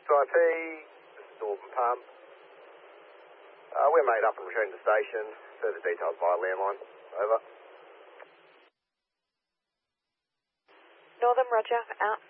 SIP, this is Northern Palm. We're made up and returning to the station. Further details via landline. Over. Northern, roger, out.